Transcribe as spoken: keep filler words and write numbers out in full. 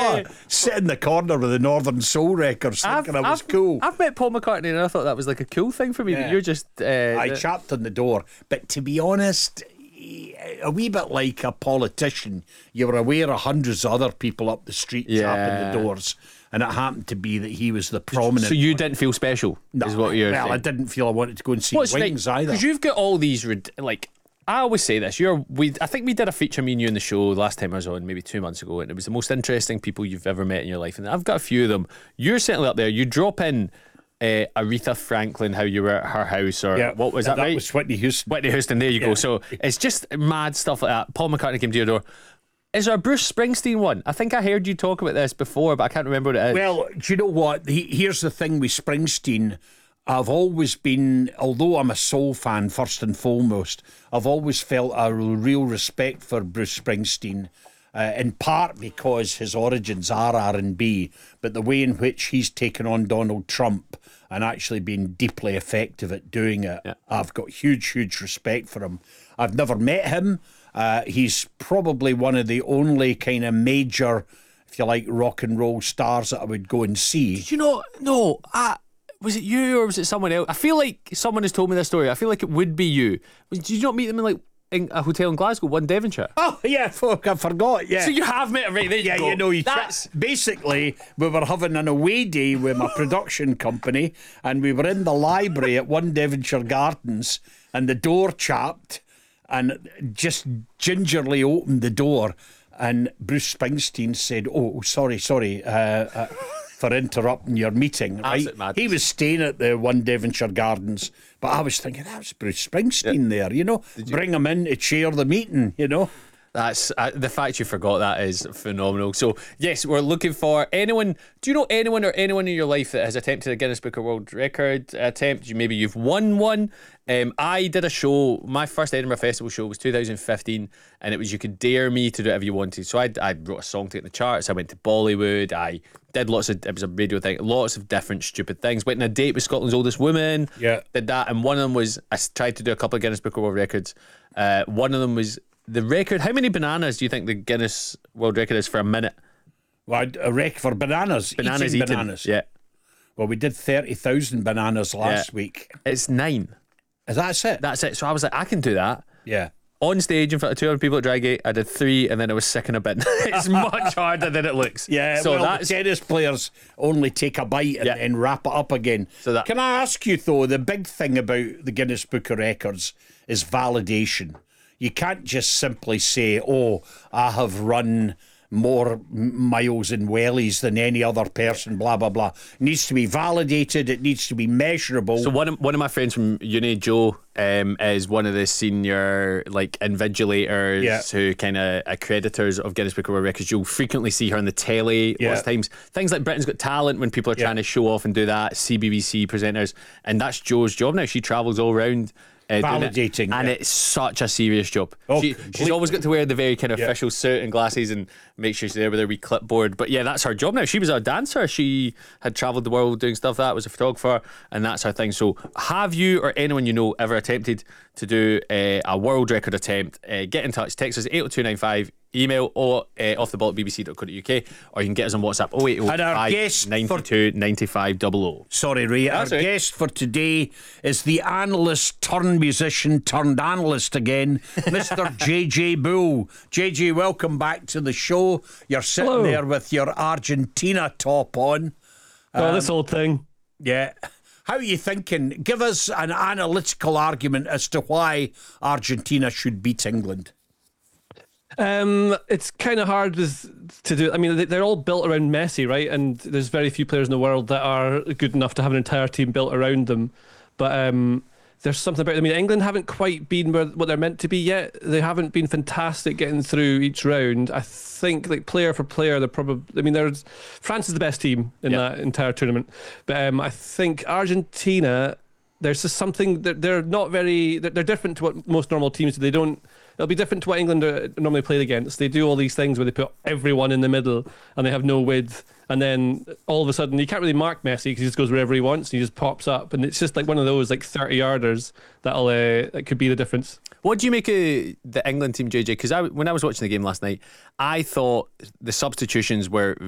oh, sit in the corner with the Northern Soul records thinking I've, I was I've, cool. I've met Paul McCartney and I thought that was like a cool thing for me. Yeah. But you're just uh, I the, chapped on the door, but to be honest, a wee bit like a politician, you were aware of hundreds of other people up the street Yeah. chapping the doors, and it happened to be that he was the prominent. So you one. didn't feel special, No, is what you're well, saying. I didn't feel I wanted to go and see What's Wings either. Because you've got all these rid- like. I always say this. You're we. I think we did a feature, me and you, in the show last time I was on, maybe two months ago, and it was the most interesting people you've ever met in your life. And I've got a few of them. You're certainly up there. You drop in uh, Aretha Franklin, how you were at her house, or Yeah, what was that? that right? was Whitney Houston. Whitney Houston. There you go. Yeah. So it's just mad stuff like that. Paul McCartney came to your door. Is there a Bruce Springsteen one? I think I heard you talk about this before, but I can't remember what it is. Well, do you know what? He, here's the thing with Springsteen. I've always been, although I'm a soul fan first and foremost, I've always felt a real respect for Bruce Springsteen, uh, in part because his origins are R and B, but the way in which he's taken on Donald Trump and actually been deeply effective at doing it, Yeah. I've got huge, huge respect for him. I've never met him. Uh, he's probably one of the only kind of major, if you like, rock and roll stars that I would go and see. Did you know? No, I, was it you or was it someone else? I feel like someone has told me this story. I feel like it would be you. Did you not meet them in like in a hotel in Glasgow, one Devonshire? Oh, yeah, fuck, I forgot, yeah. So you have met him, right? There you Yeah, go. you know, you That's tra- basically, we were having an away day with my production company, and we were in the library at One Devonshire Gardens, and the door chapped, and just gingerly opened the door, and Bruce Springsteen said, "Oh, sorry, sorry, uh, uh, for interrupting your meeting." Right? Absolute madness. He was staying at the One Devonshire Gardens, but I was thinking that was Bruce Springsteen there, you know, bring him in to chair the meeting, you know. That's uh, the fact you forgot that is phenomenal. So yes, we're looking for anyone. Do you know anyone or anyone in your life that has attempted a Guinness Book of World Record attempt? You maybe you've won one. Um, I did a show. My first Edinburgh Festival show was two thousand fifteen, and it was you could dare me to do whatever you wanted. So I, I wrote a song to get in the charts. I went to Bollywood. I did lots of. It was a radio thing. Lots of different stupid things. Went on a date with Scotland's oldest woman. Yeah, did that, and one of them was I tried to do a couple of Guinness Book of World Records. Uh, one of them was. The record, how many bananas do you think the Guinness World Record is for a minute? Well, a rec for bananas. Bananas eating eaten. bananas. Yeah. Well, we did thirty thousand bananas last Yeah. week. It's nine. Is that it? That's it. So I was like, I can do that. Yeah. On stage in front of two hundred people at Drygate, I did three and then I was sick in a bin. It's much harder than it looks. Yeah, so well, that's the tennis players only take a bite and Yeah. then wrap it up again. So that- Can I ask you, though, the big thing about the Guinness Book of Records is validation. You can't just simply say, oh, I have run more m- miles in wellies than any other person, blah, blah, blah. It needs to be validated. It needs to be measurable. So one of, one of my friends from uni, Joe, um, is one of the senior like invigilators Yeah. who kind of accreditors of Guinness Book of World Records. You'll frequently see her on the telly Yeah. lots of times. Things like Britain's Got Talent when people are Yeah. trying to show off and do that. C B B C presenters, and that's Joe's job now. She travels all around. Uh, doing it. Validating, and yeah. it's such a serious job. Oh, she, she's complete- always got to wear the very kind of Yeah. official suit and glasses and make sure she's there with her wee clipboard. But yeah, that's her job now. She was a dancer. She had travelled the world doing stuff. That was a photographer, and that's her thing. So, have you or anyone you know ever attempted to do uh, a world record attempt? Uh, get in touch. Text us eight oh two nine five. Email or uh, off the ball at b b c dot co dot u k, or you can get us on WhatsApp oh eight oh And our guest for- ninety-two ninety-five double oh. Sorry, Ray. Our That's right. guest for today is the analyst turned musician turned analyst again, Mister J J Bull. J J, welcome back to the show. You're sitting Hello. there with your Argentina top on. Oh, this old thing. Yeah. How are you thinking? Give us an analytical argument as to why Argentina should beat England. Um, it's kind of hard with, to do. I mean, they- they're all built around Messi, right? And there's very few players in the world that are good enough to have an entire team built around them. But um, there's something about. I mean, England haven't quite been where, what they're meant to be yet. They haven't been fantastic getting through each round. I think, like player for player, they're probably. I mean, there's France is the best team in Yep. that entire tournament. But um, I think Argentina. There's just something that they're not very. They're, they're different to what most normal teams do. They don't. It'll be different to what England are normally played against. They do all these things where they put everyone in the middle and they have no width, and then all of a sudden you can't really mark Messi because he just goes wherever he wants and he just pops up, and it's just like one of those like thirty yarders that'll uh, that could be the difference. What do you make of the England team, J J? Because I, when I was watching the game last night, I thought the substitutions were